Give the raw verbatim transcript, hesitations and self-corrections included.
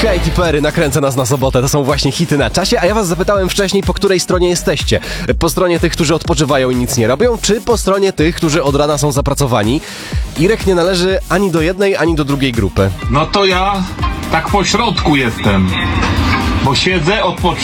Katy Perry nakręca nas na sobotę, to są właśnie hity na czasie, a ja was zapytałem wcześniej, po której stronie jesteście. Po stronie tych, którzy odpoczywają i nic nie robią, czy po stronie tych, którzy od rana są zapracowani? Irek nie należy ani do jednej, ani do drugiej grupy. No to ja tak po środku jestem, bo siedzę, odpoczywam.